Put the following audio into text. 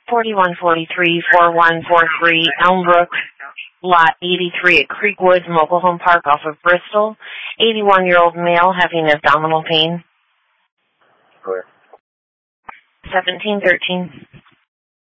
4143-4143 Elmbrook, Lot 83 at Creekwoods Mobile Home Park off of Bristol. 81-year-old male having abdominal pain. Where? 1713.